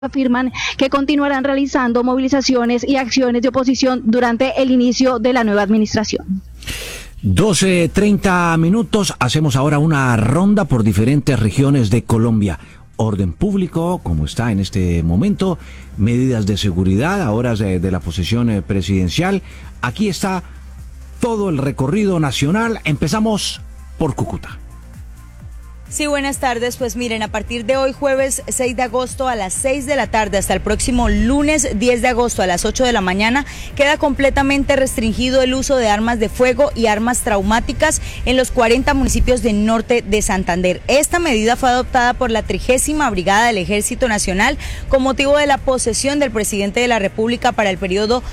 afirman que continuarán realizando movilizaciones y acciones de oposición durante el inicio de la nueva administración. 12:30 minutos, hacemos ahora una ronda por diferentes regiones de Colombia. Orden público, como está en este momento, medidas de seguridad a horas de la posesión presidencial. Aquí está todo el recorrido nacional. Empezamos por Cúcuta. Sí, buenas tardes. Pues miren, a partir de hoy, jueves 6 de agosto a las 6 de la tarde, hasta el próximo lunes 10 de agosto a las 8 de la mañana, queda completamente restringido el uso de armas de fuego y armas traumáticas en los 40 municipios del norte de Santander. Esta medida fue adoptada por la 30ª Brigada del Ejército Nacional con motivo de la posesión del presidente de la República para el periodo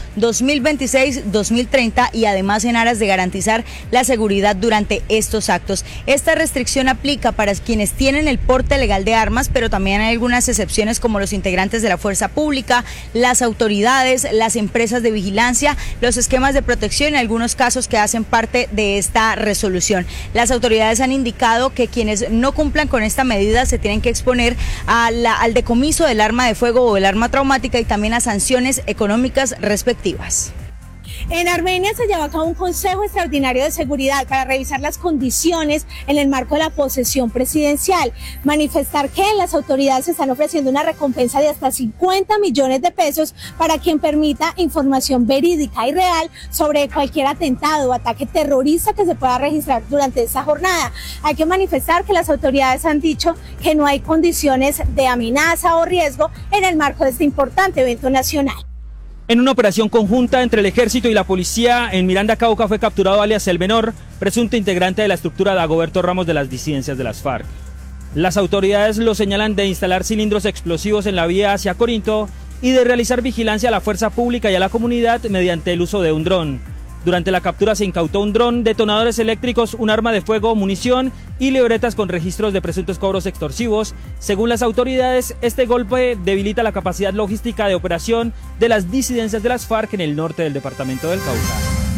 2026-2030 y además en aras de garantizar la seguridad durante estos actos. Esta restricción aplica para quienes tienen el porte legal de armas, pero también hay algunas excepciones como los integrantes de la fuerza pública, las autoridades, las empresas de vigilancia, los esquemas de protección y algunos casos que hacen parte de esta resolución. Las autoridades han indicado que quienes no cumplan con esta medida se tienen que exponer al decomiso del arma de fuego o el arma traumática y también a sanciones económicas respectivas. En Armenia se lleva a cabo un Consejo Extraordinario de Seguridad para revisar las condiciones en el marco de la posesión presidencial. Manifestar que las autoridades están ofreciendo una recompensa de hasta 50 millones de pesos para quien permita información verídica y real sobre cualquier atentado o ataque terrorista que se pueda registrar durante esta jornada. Hay que manifestar que las autoridades han dicho que no hay condiciones de amenaza o riesgo en el marco de este importante evento nacional. En una operación conjunta entre el ejército y la policía en Miranda, Cauca, fue capturado alias El Menor, presunto integrante de la estructura Dagoberto Ramos de las disidencias de las FARC. Las autoridades lo señalan de instalar cilindros explosivos en la vía hacia Corinto y de realizar vigilancia a la fuerza pública y a la comunidad mediante el uso de un dron. Durante la captura se incautó un dron, detonadores eléctricos, un arma de fuego, munición y libretas con registros de presuntos cobros extorsivos. Según las autoridades, este golpe debilita la capacidad logística de operación de las disidencias de las FARC en el norte del departamento del Cauca.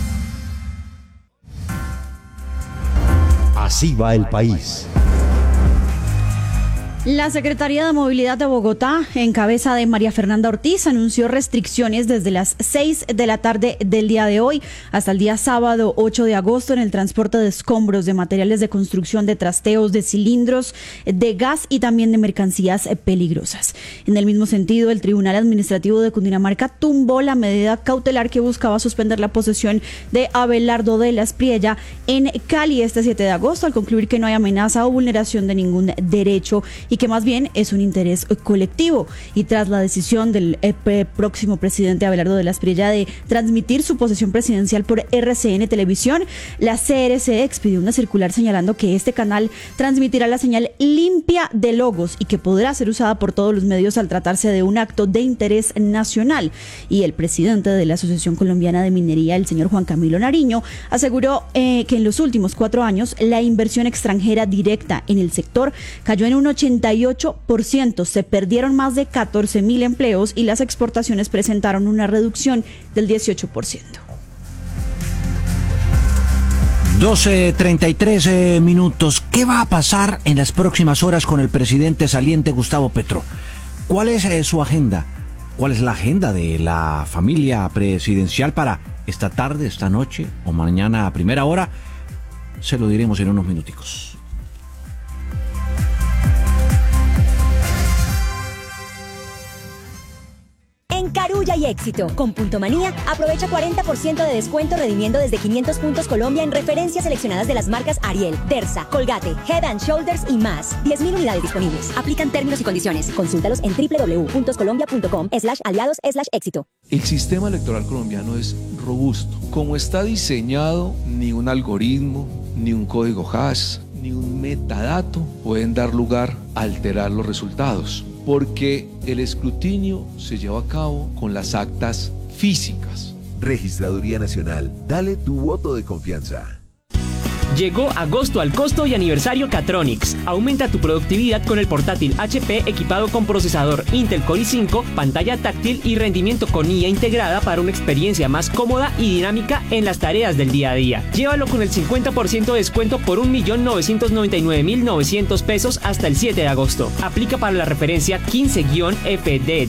Así va el país. La Secretaría de Movilidad de Bogotá, en cabeza de María Fernanda Ortiz, anunció restricciones desde las 6 de la tarde del día de hoy hasta el día sábado 8 de agosto en el transporte de escombros, de materiales de construcción, de trasteos, de cilindros, de gas y también de mercancías peligrosas. En el mismo sentido, el Tribunal Administrativo de Cundinamarca tumbó la medida cautelar que buscaba suspender la posesión de Abelardo de la Espriella en Cali este 7 de agosto, al concluir que no hay amenaza o vulneración de ningún derecho y que más bien es un interés colectivo. Y tras la decisión del próximo presidente Abelardo de la Espriella de transmitir su posesión presidencial por RCN Televisión, la CRC expidió una circular señalando que este canal transmitirá la señal limpia de logos y que podrá ser usada por todos los medios al tratarse de un acto de interés nacional. Y el presidente de la Asociación Colombiana de Minería, el señor Juan Camilo Nariño, aseguró que en los últimos 4 años la inversión extranjera directa en el sector cayó en un 88%, se perdieron más de 14.000 empleos y las exportaciones presentaron una reducción del 18%. 12:33 minutos. ¿Qué va a pasar en las próximas horas con el presidente saliente Gustavo Petro? ¿Cuál es su agenda? ¿Cuál es la agenda de la familia presidencial para esta tarde, esta noche o mañana a primera hora? Se lo diremos en unos minuticos. En Carulla y Éxito, con Punto Manía, aprovecha 40% de descuento redimiendo desde 500 puntos Colombia en referencias seleccionadas de las marcas Ariel, Dersa, Colgate, Head & Shoulders y más. 10.000 unidades disponibles. Aplican términos y condiciones. Consúltalos en www.colombia.com/aliados/éxito. El sistema electoral colombiano es robusto. Como está diseñado, ni un algoritmo, ni un código hash, ni un metadato pueden dar lugar a alterar los resultados, porque el escrutinio se lleva a cabo con las actas físicas. Registraduría Nacional, dale tu voto de confianza. Llegó agosto al costo y aniversario Catronics. Aumenta tu productividad con el portátil HP equipado con procesador Intel Core i5, pantalla táctil y rendimiento con IA integrada para una experiencia más cómoda y dinámica en las tareas del día a día. Llévalo con el 50% de descuento por 1.999.900 pesos hasta el 7 de agosto. Aplica para la referencia 15-FD